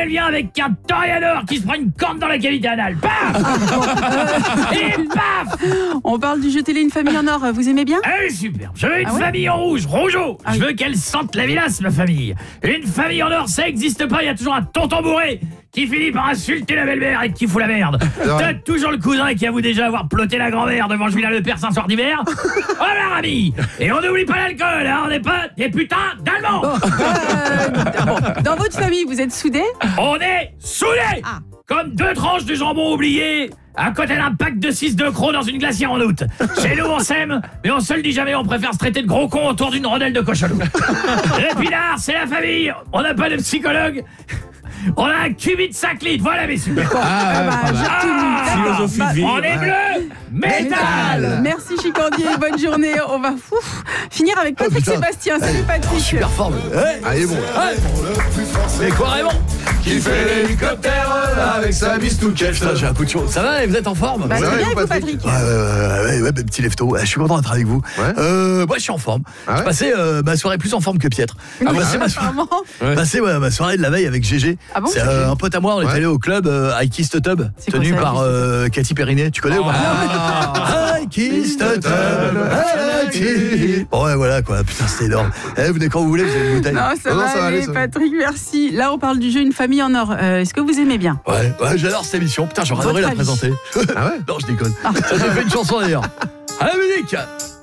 elle vient avec un toréador qui se prend une corne dans la cavité anale. Paf et paf. On parle du jeu télé Une famille en or. Vous aimez bien? Elle est super. Je veux une famille en rouge, rougeau. Je veux qu'elle sente la vilasse, ma famille. Une famille en or, ça existe pas. Il y a toujours un tonton bourré qui finit par insulter la belle-mère et qui fout la merde. T'as toujours le cousin qui avoue déjà avoir ploté la grand-mère devant Julien Lepers un soir d'hiver. Oh la Rami. Et on n'oublie pas l'alcool, hein. On n'est pas des putains d'Allemands. Dans votre famille, vous êtes soudés? On est soudés. Comme deux tranches de jambon oubliées à côté d'un pack de 6 de crocs dans une glacière en août. Chez nous, on s'aime, mais on se le dit jamais, on préfère se traiter de gros cons autour d'une rondelle de cochonneau. Les pinards, c'est la famille. On n'a pas de psychologue. On a un cubit de 5 litres, voilà messieurs. Philosophie de vie. On est bleu, métal. Merci Chicandier, bonne journée. On va finir avec Patrick Sébastien. Salut Patrick. Super forme. Allez, bon. Mais quoi, Raymond? Qui fait l'hélicoptère avec sa bistouquette. Putain, j'ai un coup de chaud. Ça va, vous êtes en forme? Bah, c'est bien avec vous, Patrick. Ouais, petit lefto. Je suis content d'être avec vous. Ouais. Moi, je suis en forme. Ah ouais. J'ai passé ma soirée plus en forme que Pietre. Ah bon, Passé ma soirée de la veille avec GG. Ah bon, c'est un pote à moi, on est allé au club I Kissed Tub, C'est tenu quoi ça, par Cathy Perrinet. Tu connais ou pas? I Kissed Tub. Bon, ouais, voilà quoi. Putain, c'était énorme. Vous venez quand vous voulez, vous avez une bouteille. Non, ça va aller, Patrick, merci. Là, on parle du jeu Une famille en or. Est-ce que vous aimez bien? Ouais, j'adore cette émission. Putain, j'aurais adoré la présenter. Ah ouais? Non, je déconne. Ça, j'ai fait une chanson d'ailleurs. À la musique.